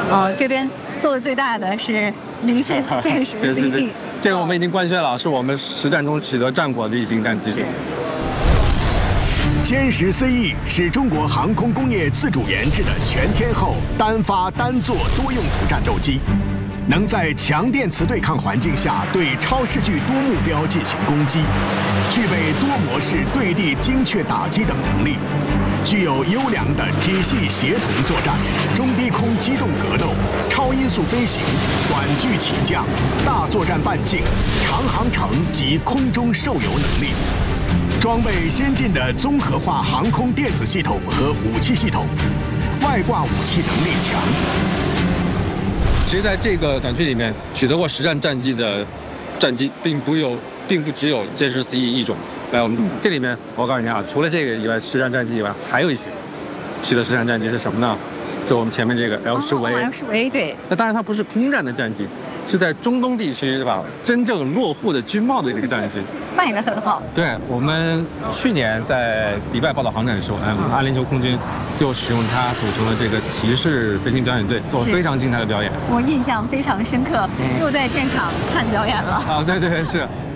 这边做的最大的是零式歼十 CE， 这个我们已经官宣了，是我们实战中取得战果的一型战机。 歼十 CE 是中国航空工业自主研制的全天候单发单座多用途战斗机，能在强电磁对抗环境下对超视距多目标进行攻击，具备多模式对地精确打击等能力，具有优良的体系协同作战、中低空机动格斗、超音速飞行、短距起降、大作战半径、长航程及空中受油能力。装备先进的综合化航空电子系统和武器系统，外挂武器能力强。 其实，在这个展区里面，取得过实战战机的战机并不只有歼十 CE 一种。来，我们这里面，我告诉你啊，除了这个以外，实战战机以外，还有一些取得实战战机是什么呢？就我们前面这个 L10A， 对。 那当然它不是空战的战机，是在中东地区，对吧？真正落户的军贸的一个战机。 卖得很好。 对，我们去年在迪拜报道航展的时候，阿联酋空军就使用它组成了这个骑士飞行表演队，做了非常精彩的表演。 我印象非常深刻，又在现场看表演了。 对，是。